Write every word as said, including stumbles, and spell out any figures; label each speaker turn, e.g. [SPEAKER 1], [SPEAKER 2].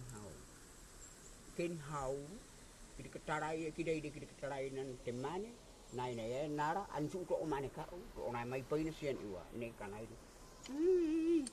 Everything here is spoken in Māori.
[SPEAKER 1] hau. Ken hau, kiri ketarai kiri ide kiri ketarai nan temane, nai nai nara ansu ko mane ka, ko nai mai paina sian iwa ne kanai.